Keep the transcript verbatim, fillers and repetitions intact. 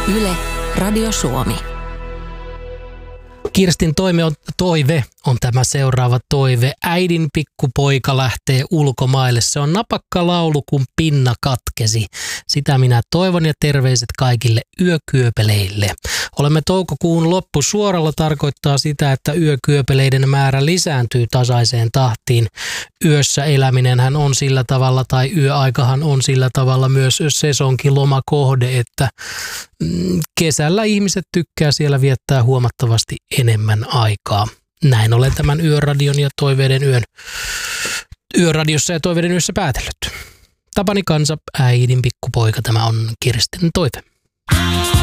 Yle, Radio Suomi. Kirstin toime on, toive on tämä seuraava toive. Äidin pikkupoika lähtee ulkomaille. Se on napakka laulu, kun pinna katkesi. Sitä minä toivon ja terveiset kaikille yökyöpeleille. Olemme toukokuun loppusuoralla, tarkoittaa sitä, että yökyöpeleiden määrä lisääntyy tasaiseen tahtiin. Yössä eläminenhän on sillä tavalla, tai yöaikahan on sillä tavalla myös sesonkilomakohde, että kesällä ihmiset tykkää siellä viettää huomattavasti enemmän aikaa. Näin olen tämän Yöradion ja Toiveiden yön, Yöradiossa ja Toiveiden yössä päätellyt. Tapani Kansa, äidin pikkupoika, tämä on Kirstin toive.